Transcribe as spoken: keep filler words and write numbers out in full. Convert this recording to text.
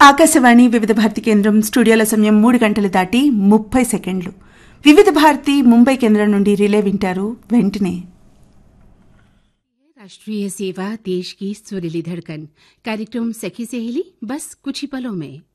ఆకాశవాణి వివిధ భారతి కేంద్రం స్టూడియోల సమయం మూడు గంటలు దాటి ముప్పై సెకండ్లు. వివిధ భారతి ముంబై కేంద్రం నుండి రిలే వింటారు వెంటనే. राष्ट्रीय सेवा देश की सुरीली धड़कन कार्यक्रम सखी सहेली बस कुछ ही पलों में.